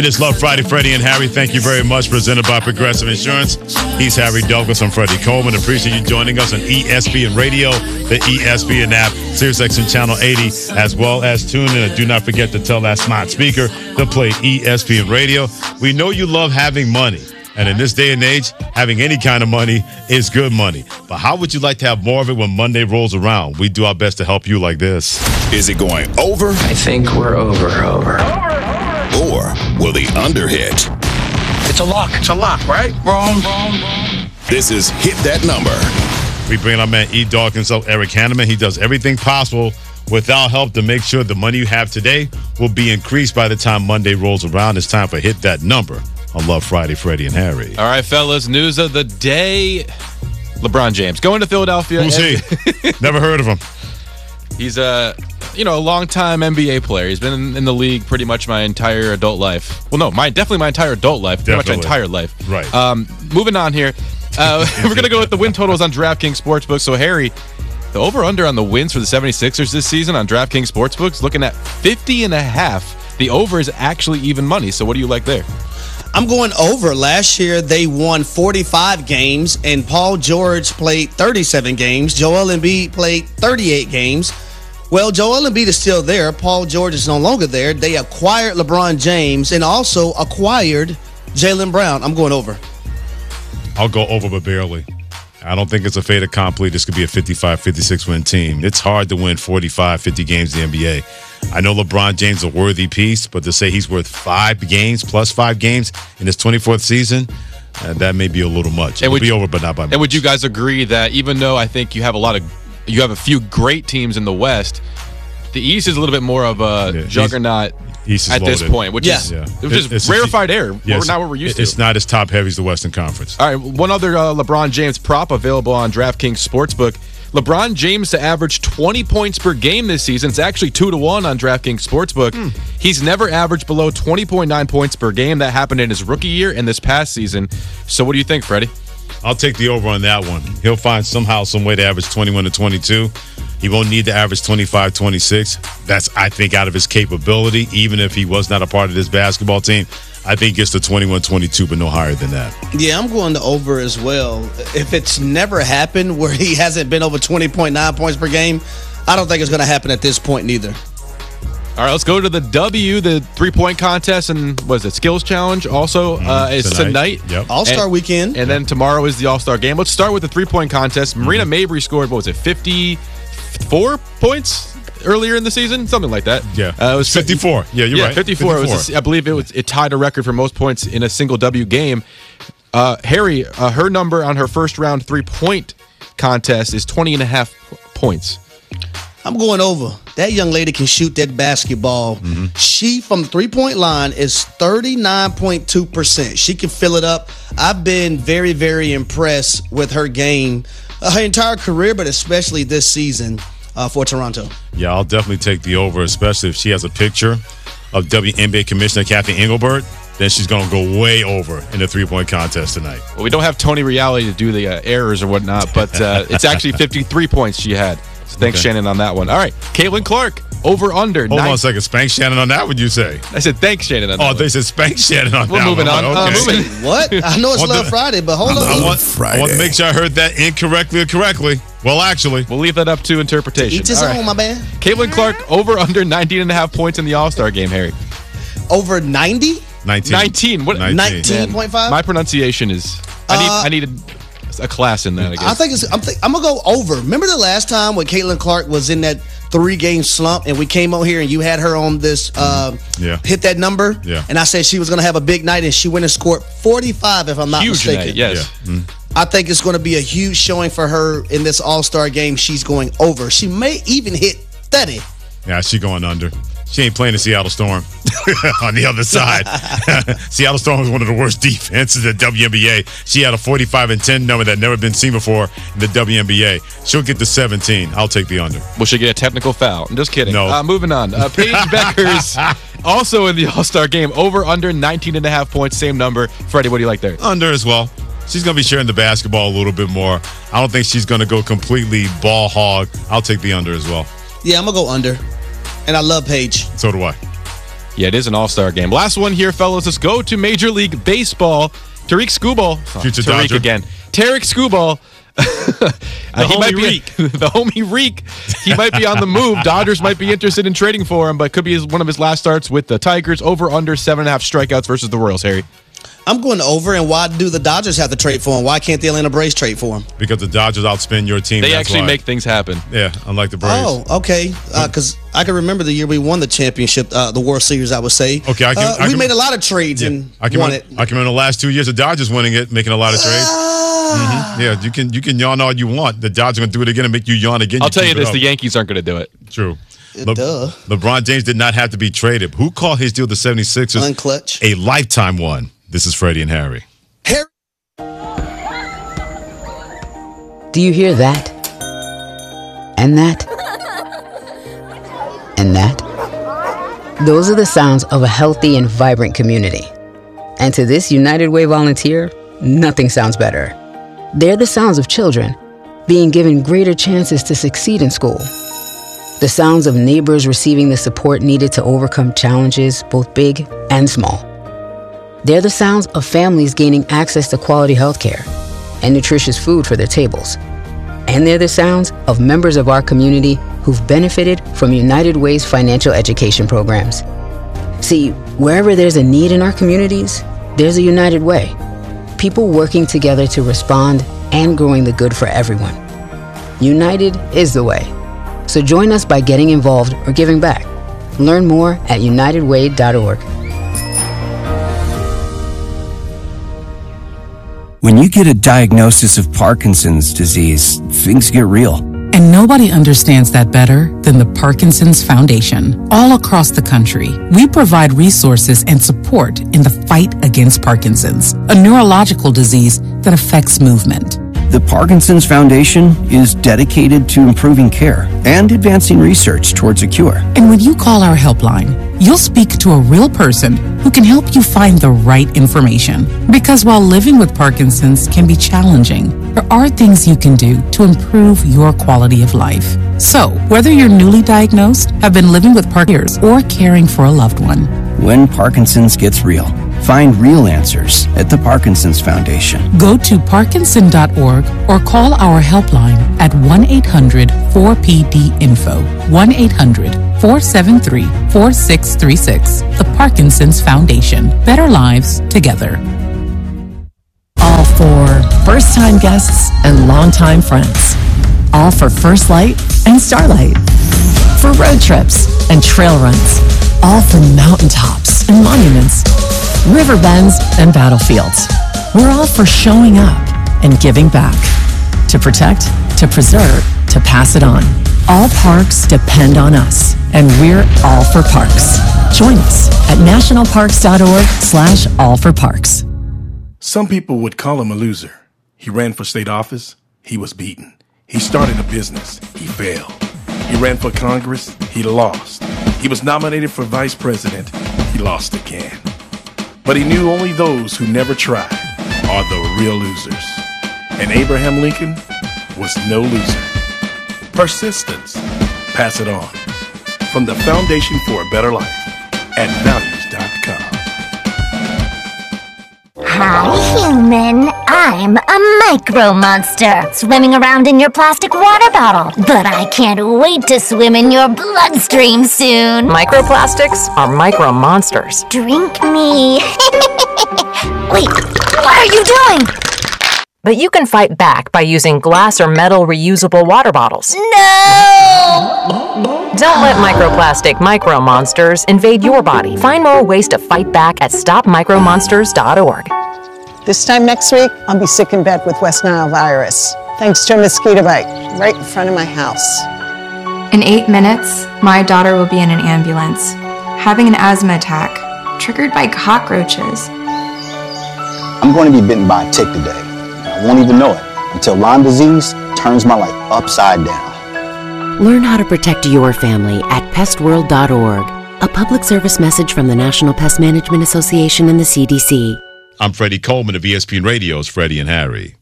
It is Love Friday, Freddie and Harry. Thank you very much. Presented by Progressive Insurance. He's Harry Douglas. I'm Freddie Coleman. Appreciate you joining us on ESPN Radio, the ESPN app, SiriusXM Channel 80, as well as tune in. And do not forget to tell that smart speaker to play ESPN Radio. We know you love having money. And in this day and age, having any kind of money is good money. But how would you like to have more of it when Monday rolls around? We do our best to help you like this. Is it going over? I think we're over. Or will the under hit? It's a lock. It's a lock, right? Wrong. This is Hit That Number. We bring our man E-Dog himself, Eric Hanneman. He does everything possible without help to make sure the money you have today will be increased by the time Monday rolls around. It's time for Hit That Number on Love Friday, Freddie and Harry. All right, fellas, news of the day. LeBron James going to Philadelphia. Who's he? Never heard of him. He's a longtime NBA player. He's been in the league pretty much my entire adult life. Well, no, definitely my entire adult life. Pretty much my entire life. Right. Moving on here. We're going to go with the win totals on DraftKings Sportsbook. So, Harry, the over-under on the wins for the 76ers this season on DraftKings Sportsbook is looking at 50.5. The over is actually even money. So what do you like there? I'm going over. Last year, they won 45 games, and Paul George played 37 games. Joel Embiid played 38 games. Well, Joel Embiid is still there. Paul George is no longer there. They acquired LeBron James and also acquired Jaylen Brown. I'm going over. I'll go over, but barely. I don't think it's a fait accompli. This could be a 55, 56-win team. It's hard to win 45, 50 games in the NBA. I know LeBron James is a worthy piece, but to say he's worth 5 games, plus 5 games in his 24th season, that may be a little much. It'll be over, but not by much. And would you guys agree that even though I think you have a few great teams in the West, the East is a little bit more of a juggernaut at this point, which is rarefied air. Yes, not what we're used to. It's not as top-heavy as the Western Conference. All right, one other LeBron James prop available on DraftKings Sportsbook. LeBron James to average 20 points per game this season. It's actually 2-1 on DraftKings Sportsbook. He's never averaged below 20.9 points per game. That happened in his rookie year and this past season. So what do you think, Freddie? I'll take the over on that one. He'll find somehow, some way to average 21 to 22. He won't need to average 25, 26. That's, I think, out of his capability, even if he was not a part of this basketball team. I think he gets to 21, 22, but no higher than that. Yeah, I'm going to over as well. If it's never happened where he hasn't been over 20.9 points per game, I don't think it's going to happen at this point neither. All right, let's go to the the three-point contest and skills challenge also is tonight. Yep. All-Star weekend. And then tomorrow is the All-Star game. Let's start with the three-point contest. Marina Mabry scored, 54 points earlier in the season? Something like that. Yeah. It was 54. Yeah, you're right. 54. I believe it tied a record for most points in a single W game. Harry, her number on her first-round three-point contest is 20.5 points. I'm going over. That young lady can shoot that basketball. She, from the three-point line, is 39.2%. She can fill it up. I've been very, very impressed with her game her entire career, but especially this season for Toronto. Yeah, I'll definitely take the over, especially if she has a picture of WNBA Commissioner Kathy Engelbert. Then she's going to go way over in the three-point contest tonight. Well, we don't have Tony Reali to do the errors or whatnot, but it's actually 53 points she had. So thanks, Shannon, on that one. All right, Caitlin Clark, over under. Hold on a second. Spank Shannon on that, would you say? I said thanks, Shannon, on that one. They said spank Shannon on that one. We're moving on. Okay. What? I know it's Love Friday, but hold on. I want to make sure I heard that incorrectly or correctly. Well, actually. We'll leave that up to interpretation. Each his own, my man. Caitlin Clark, over under 19.5 points in the All-Star game, Harry. Over 90? 19. What? 19.5? My pronunciation is... I need a class in that, I guess. I'm going to go over. Remember the last time when Caitlin Clark was in that 3-game slump and we came out here and you had her on this hit that number? Yeah. And I said she was going to have a big night and she went and scored 45, if I'm not mistaken. Night, yes. Yeah. I think it's going to be a huge showing for her in this All-Star game. She's going over. She may even hit 30. Yeah, she's going under. She ain't playing the Seattle Storm on the other side. Seattle Storm was one of the worst defenses in the WNBA. She had a 45-10 number that never been seen before in the WNBA. She'll get to 17. I'll take the under. Will she get a technical foul? I'm just kidding. No. Moving on. Paige Beckers, also in the All-Star game, over under 19.5 points, same number. Freddie, what do you like there? Under as well. She's going to be sharing the basketball a little bit more. I don't think she's going to go completely ball hog. I'll take the under as well. Yeah, I'm going to go under. And I love Paige. So do I. Yeah, it is an all-star game. Last one here, fellas. Let's go to Major League Baseball. Tariq Skubal. Future Tariq Dodger. again. Tarek Skubal. He might be the homie Reek. He might be on the move. Dodgers might be interested in trading for him, but could be one of his last starts with the Tigers. Over under 7.5 strikeouts versus the Royals, Harry. I'm going over, and why do the Dodgers have to trade for him? Why can't the Atlanta Braves trade for him? Because the Dodgers outspend your team. They that's actually why. make things happen. Yeah, unlike the Braves. Oh, okay. Because I can remember the year we won the championship, the World Series, I would say. Okay, I can- we made a lot of trades and I can won it. remember the last 2 years, the Dodgers winning it, making a lot of trades. Yeah, you can yawn all you want. The Dodgers are going to do it again and make you yawn again. I'll tell you keep it this, up. the Yankees aren't going to do it. True. Duh. LeBron James did not have to be traded. Who called his deal with the 76ers Unclutch. a lifetime one? This is Freddie and Harry. Harry. Do you hear that? And that? And that? Those are the sounds of a healthy and vibrant community. And to this United Way volunteer, nothing sounds better. They're the sounds of children being given greater chances to succeed in school. The sounds of neighbors receiving the support needed to overcome challenges, both big and small. They're the sounds of families gaining access to quality healthcare and nutritious food for their tables. And they're the sounds of members of our community who've benefited from United Way's financial education programs. See, wherever there's a need in our communities, there's a United Way. People working together to respond and growing the good for everyone. United is the way. So join us by getting involved or giving back. Learn more at unitedway.org. When you get a diagnosis of Parkinson's disease, things get real. And nobody understands that better than the Parkinson's Foundation. All across the country, we provide resources and support in the fight against Parkinson's, a neurological disease that affects movement. The Parkinson's Foundation is dedicated to improving care and advancing research towards a cure. And when you call our helpline, you'll speak to a real person who can help you find the right information. Because while living with Parkinson's can be challenging, there are things you can do to improve your quality of life. So, whether you're newly diagnosed, have been living with Parkinson's, or caring for a loved one, When Parkinson's gets real, find real answers at the Parkinson's Foundation. go to parkinson.org or call our helpline at 1-800-4PD-INFO, 1-800-473-4636. The Parkinson's Foundation. Better lives together. All for first-time guests and longtime friends. All for First Light and Starlight. For road trips and trail runs. All for mountaintops and monuments. River bends and battlefields. We're all for showing up and giving back. To protect, to preserve, to pass it on. All parks depend on us, and we're all for parks. Join us at nationalparks.org/allforparks. Some people would call him a loser. He ran for state office. He was beaten. He started a business. He failed. He ran for Congress. He lost. He was nominated for vice president. He lost again. But he knew only those who never tried are the real losers. And Abraham Lincoln was no loser. Persistence. Pass it on. From the Foundation for a Better Life at values.com. Hi, human. I'm a micro monster swimming around in your plastic water bottle. But I can't wait to swim in your bloodstream soon. Microplastics are micro monsters. Drink me. Wait, what are you doing? But you can fight back by using glass or metal reusable water bottles. No! Don't let microplastic micro monsters invade your body. Find more ways to fight back at stopmicromonsters.org. This time next week, I'll be sick in bed with West Nile virus, thanks to a mosquito bite right in front of my house. In 8 minutes, my daughter will be in an ambulance, having an asthma attack, triggered by cockroaches. I'm going to be bitten by a tick today. I won't even know it until Lyme disease turns my life upside down. Learn how to protect your family at pestworld.org. A public service message from the National Pest Management Association and the CDC. I'm Freddie Coleman of ESPN Radio's Freddie and Harry.